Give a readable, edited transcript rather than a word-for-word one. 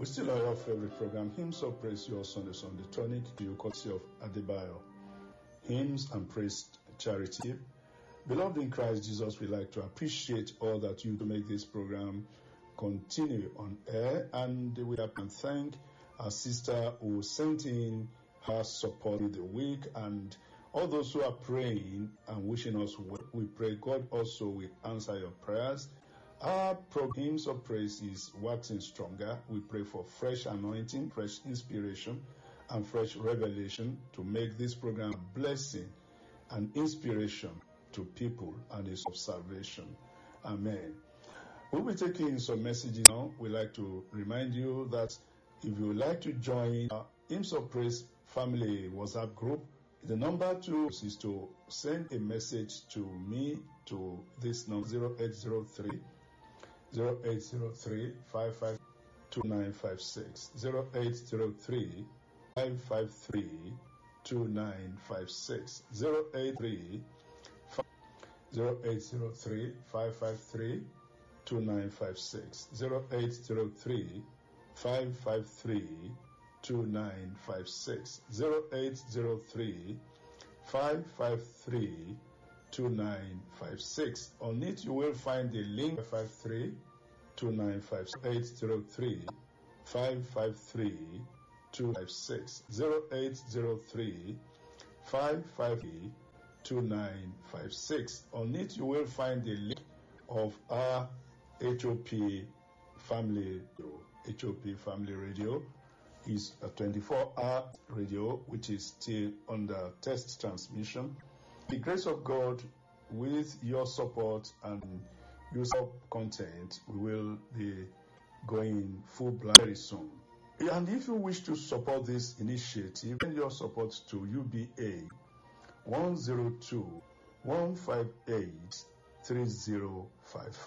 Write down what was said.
We still have our favorite program, Hymns of Praise, your Sunday tonic, the courtesy of Adebayo. Hymns and Praise Charity. Beloved in Christ Jesus, we like to appreciate all that you do to make this program continue on air, and we can thank our sister who sent in her support with the week, and all those who are praying and wishing us well. We pray God also will answer your prayers. Our Hymns of Praise is waxing stronger. We pray for fresh anointing, fresh inspiration, and fresh revelation to make this program a blessing and inspiration to people and is of salvation. Amen. We'll be taking some messages now. We'd like to remind you that if you would like to join our Hymns of Praise family WhatsApp group, the number is to send a message to me to this number 0803 552 0803 553 2956 0803 553 2956 0803 553 2956 0803 553 2956. On it you will find the link 553 2956 803 553 256 0803 553 2956. On it you will find the link of our HOP family radio is a 24-hour radio which is still under test transmission. The grace of God, with your support and user content, we will be going full blast very soon. And if you wish to support this initiative, send your support to UBA 102 158 3055.